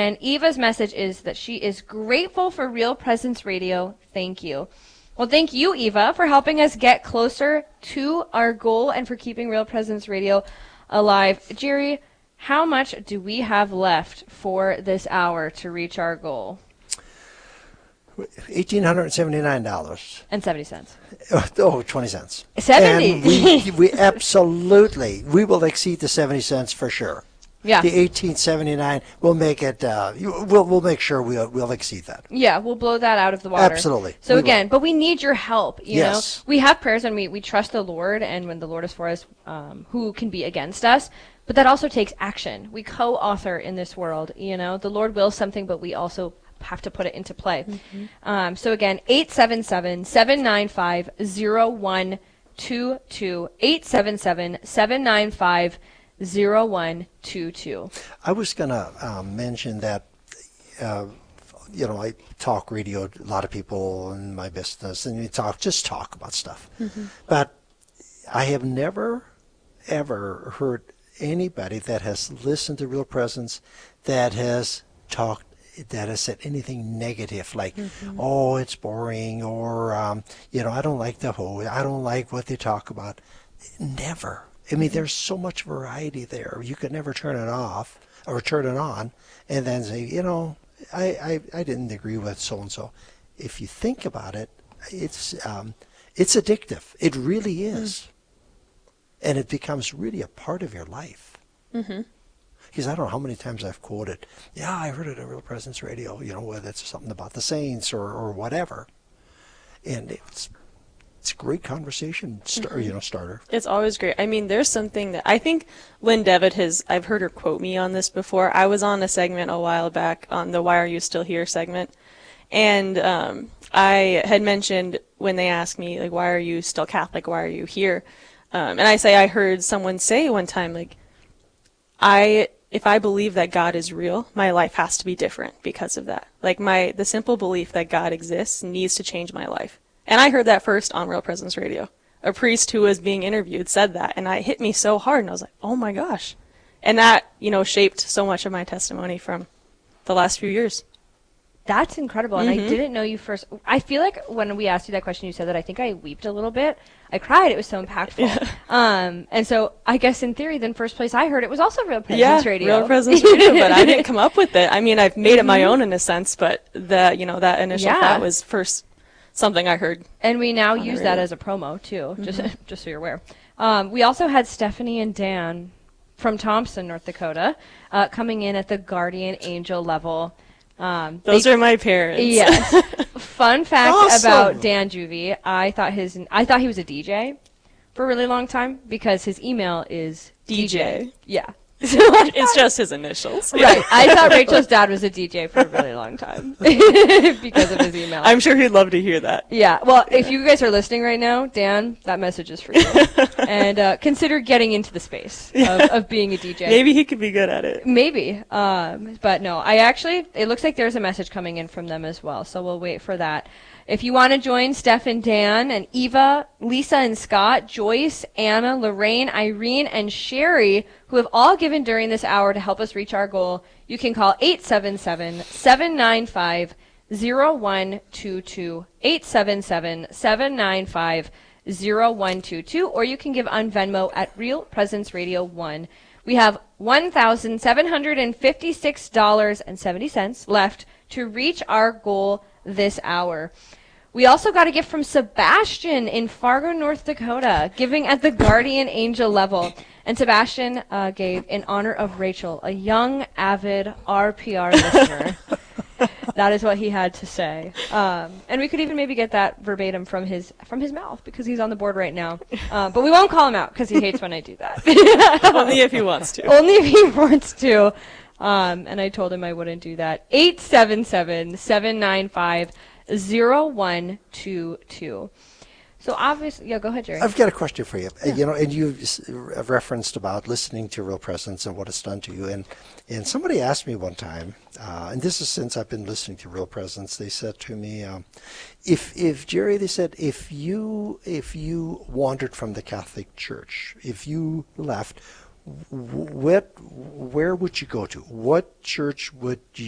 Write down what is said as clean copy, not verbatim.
And Eva's message is that she is grateful for Real Presence Radio. Thank you. Well, thank you, Eva, for helping us get closer to our goal and for keeping Real Presence Radio alive. Jerry, how much do we have left for this hour to reach our goal? $1,879. And 70 cents. Oh, 20 cents. 70. And we absolutely, we will exceed the 70 cents for sure. Yeah. The 1879, we'll make it, we'll make sure we'll exceed that. Yeah, we'll blow that out of the water. Absolutely. So again, but we need your help, you know. Yes. We have prayers and we trust the Lord, and when the Lord is for us, who can be against us? But that also takes action. We co-author in this world, you know. The Lord wills something, but we also have to put it into play. Mm-hmm. So again, 877-795-0122, 877-795-0122. I was going to mention that, I talk radio, a lot of people in my business, and we just talk about stuff. Mm-hmm. But I have never, ever heard anybody that has listened to Real Presence that has said anything negative, like, oh, it's boring, or, I don't like the host, I don't like what they talk about. Never. I mean, there's so much variety there. You could never turn it off or turn it on and then say, I didn't agree with so-and-so. If you think about it, it's addictive. It really is. And it becomes really a part of your life. Mm-hmm. Because I don't know how many times I've quoted, I heard it on Real Presence Radio, whether it's something about the saints or whatever. And it's a great conversation starter. It's always great. I mean, there's something that I think Lynn Devitt I've heard her quote me on this before. I was on a segment a while back on the Why Are You Still Here segment. And I had mentioned when they asked me, like, why are you still Catholic? Why are you here? And I heard someone say one time, like, if I believe that God is real, my life has to be different because of that. Like the simple belief that God exists needs to change my life. And I heard that first on Real Presence Radio. A priest who was being interviewed said that, and it hit me so hard, and I was like, oh my gosh. And that, shaped so much of my testimony from the last few years. That's incredible, and I didn't know you first. I feel like when we asked you that question, you said that. I think I weeped a little bit. I cried. It was so impactful. Yeah. And so I guess in theory, then first place I heard it was also Real Presence Radio. Real Presence Radio, but I didn't come up with it. I mean, I've made it my own in a sense, but that initial thought was first something I heard. And we now use that as a promo too, just so you're aware. We also had Stephanie and Dan from Thompson, North Dakota, coming in at the guardian angel level. Those are my parents. Yes. Fun fact about Dan Juvie, I thought he was a DJ for a really long time because his email is DJ. Yeah. It's just his initials. Right. I thought Rachel's dad was a DJ for a really long time because of his email. I'm sure he'd love to hear that. Yeah. Well, if you guys are listening right now, Dan, that message is for you. And consider getting into the space of being a DJ. Maybe he could be good at it. Maybe. But no, it looks like there's a message coming in from them as well. So we'll wait for that. If you want to join Steph and Dan and Eva, Lisa and Scott, Joyce, Anna, Lorraine, Irene, and Sherry, who have all given during this hour to help us reach our goal, you can call 877-795-0122, 877-795-0122, or you can give on Venmo at Real Presence Radio 1. We have $1,756.70 left to reach our goal this hour. We also got a gift from Sebastian in Fargo, North Dakota, giving at the guardian angel level. And Sebastian gave in honor of Rachel, a young, avid RPR listener. That is what he had to say. And we could even maybe get that verbatim from his mouth because he's on the board right now. But we won't call him out because he hates when I do that. Only if he wants to. Only if he wants to. And I told him I wouldn't do that. 877-795-0122. So obviously, go ahead, Jerry. I've got a question for you. Yeah. And you referenced about listening to Real Presence and what it's done to you. And somebody asked me one time, and this is since I've been listening to Real Presence, they said to me, if Jerry, they said, if you wandered from the Catholic Church, if you left, where would you go to? What church would you